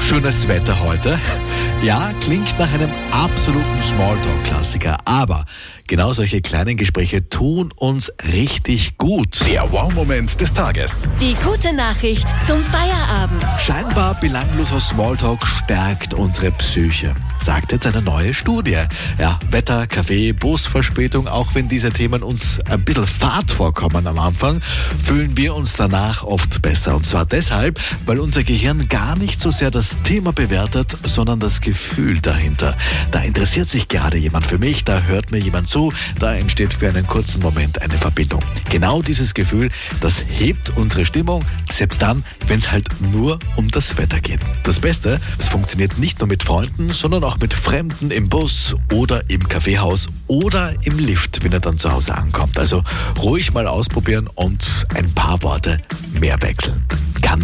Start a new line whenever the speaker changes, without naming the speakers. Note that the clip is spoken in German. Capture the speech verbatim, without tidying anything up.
Schönes Wetter heute. Ja, klingt nach einem absoluten Smalltalk-Klassiker, aber genau solche kleinen Gespräche tun uns richtig gut.
Der Wow-Moment des Tages.
Die gute Nachricht zum Feierabend.
Scheinbar belangloser Smalltalk stärkt unsere Psyche, sagt jetzt eine neue Studie. Ja, Wetter, Kaffee, Busverspätung, auch wenn diese Themen uns ein bisschen fad vorkommen am Anfang, fühlen wir uns danach oft besser. Und zwar deshalb, weil unser Gehirn gar nicht so sehr das Thema bewertet, sondern das Gefühl dahinter. Da interessiert sich gerade jemand für mich, da hört mir jemand zu, da entsteht für einen kurzen Moment eine Verbindung. Genau dieses Gefühl, das hebt unsere Stimmung, selbst dann, wenn es halt nur um das Wetter geht. Das Beste, es funktioniert nicht nur mit Freunden, sondern auch mit Fremden im Bus oder im Kaffeehaus oder im Lift, wenn er dann zu Hause ankommt. Also ruhig mal ausprobieren und ein paar Worte mehr wechseln. Kann